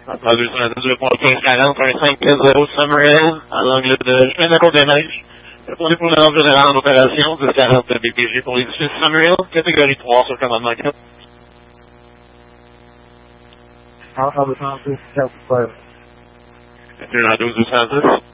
Après 212.1540, un 5-0 Summerhill, à l'angle de chemin de la Côte-des-Neiges. Répondez pour l'ordre général en opération, 1040 BPG pour l'édifice Summerhill, catégorie 3 sur commandement 4. Alpha 206, self-clear. 212-210.